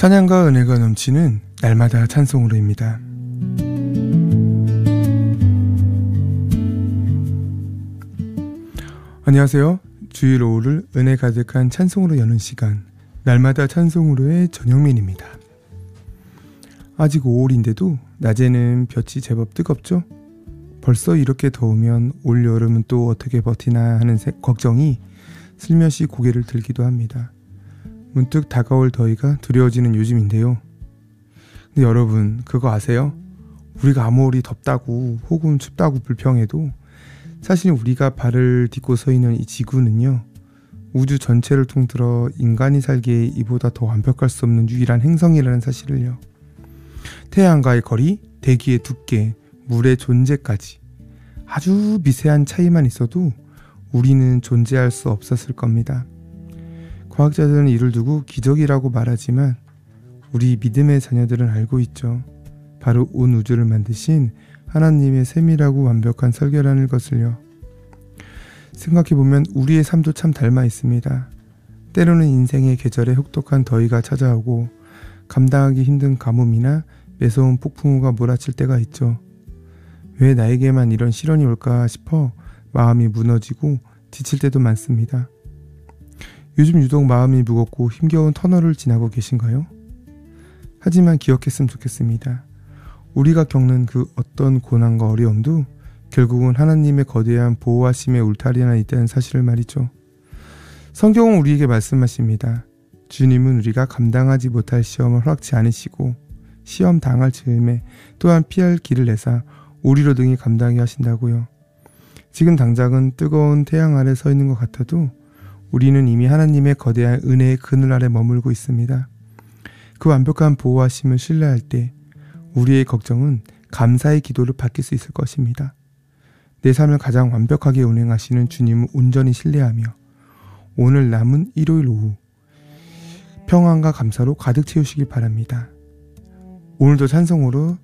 찬양과 은혜가 넘치는 날마다 찬송으로입니다. 안녕하세요. 주일 오후를 은혜 가득한 찬송으로 여는 시간, 날마다 찬송으로의 전영민입니다. 아직 5월인데도 낮에는 볕이 제법 뜨겁죠? 벌써 이렇게 더우면 올 여름은 또 어떻게 버티나 하는 걱정이 슬며시 고개를 들기도 합니다. 문득 다가올 더위가 두려워지는 요즘인데요. 근데 여러분, 그거 아세요? 우리가 아무리 덥다고 혹은 춥다고 불평해도 사실 우리가 발을 딛고 서 있는 이 지구는요, 우주 전체를 통틀어 인간이 살기에 이보다 더 완벽할 수 없는 유일한 행성이라는 사실을요. 태양과의 거리, 대기의 두께, 물의 존재까지 아주 미세한 차이만 있어도 우리는 존재할 수 없었을 겁니다. 과학자들은 이를 두고 기적이라고 말하지만 우리 믿음의 자녀들은 알고 있죠. 바로 온 우주를 만드신 하나님의 세밀하고 완벽한 설계라는 것을요. 생각해보면 우리의 삶도 참 닮아 있습니다. 때로는 인생의 계절에 혹독한 더위가 찾아오고 감당하기 힘든 가뭄이나 매서운 폭풍우가 몰아칠 때가 있죠. 왜 나에게만 이런 시련이 올까 싶어 마음이 무너지고 지칠 때도 많습니다. 요즘 유독 마음이 무겁고 힘겨운 터널을 지나고 계신가요? 하지만 기억했으면 좋겠습니다. 우리가 겪는 그 어떤 고난과 어려움도 결국은 하나님의 거대한 보호하심의 울타리 안에 있다는 사실을 말이죠. 성경은 우리에게 말씀하십니다. 주님은 우리가 감당하지 못할 시험을 허락치 않으시고 시험 당할 즈음에 또한 피할 길을 내사 우리로 등이 감당하게 하신다고요. 지금 당장은 뜨거운 태양 아래 서 있는 것 같아도 우리는 이미 하나님의 거대한 은혜의 그늘 아래 머물고 있습니다. 그 완벽한 보호하심을 신뢰할 때 우리의 걱정은 감사의 기도를 바뀔 수 있을 것입니다. 내 삶을 가장 완벽하게 운행하시는 주님을 온전히 신뢰하며 오늘 남은 일요일 오후 평안과 감사로 가득 채우시길 바랍니다. 오늘도 찬송으로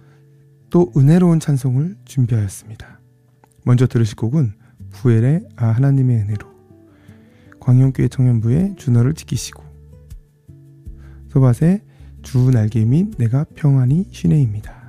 또 은혜로운 찬송을 준비하였습니다. 먼저 들으실 곡은 부엘의 하나님의 은혜로, 광영교회 청년부의 주 너를 지키시고, 소밭의 주 날개 및 내가 평안히 쉬네입니다.